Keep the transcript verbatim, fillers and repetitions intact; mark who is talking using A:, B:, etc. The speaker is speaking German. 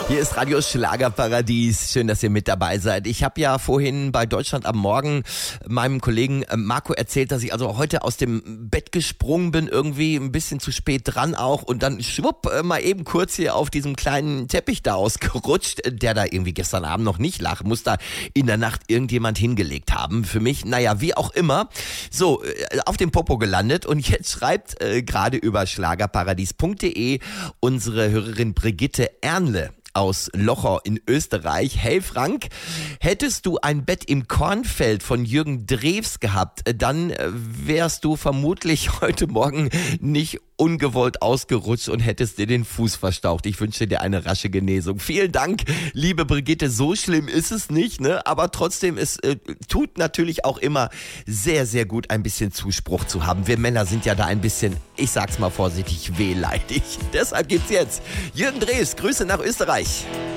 A: Hier ist Radio Schlagerparadies. Schön, dass ihr mit dabei seid. Ich habe ja vorhin bei Deutschland am Morgen meinem Kollegen Marco erzählt, dass ich also heute aus dem Bett gesprungen bin, irgendwie ein bisschen zu spät dran auch und dann schwupp mal eben kurz hier auf diesem kleinen Teppich da ausgerutscht, der da irgendwie gestern Abend noch nicht lag. Muss da in der Nacht irgendjemand hingelegt haben. Für mich, naja, wie auch immer. So, auf dem Popo gelandet und jetzt schreibt äh, gerade über schlagerparadies punkt de unsere Hörerin Brigitte Ernle aus Locher in Österreich. Hey Frank, hättest du ein Bett im Kornfeld von Jürgen Drews gehabt, dann wärst du vermutlich heute Morgen nicht ungewollt ausgerutscht und hättest dir den Fuß verstaucht. Ich wünsche dir eine rasche Genesung. Vielen Dank, liebe Brigitte. So schlimm ist es nicht, ne? Aber trotzdem, es äh, tut natürlich auch immer sehr, sehr gut, ein bisschen Zuspruch zu haben. Wir Männer sind ja da ein bisschen, ich sag's mal vorsichtig, wehleidig. Deshalb gibt's jetzt Jürgen Drews. Grüße nach Österreich.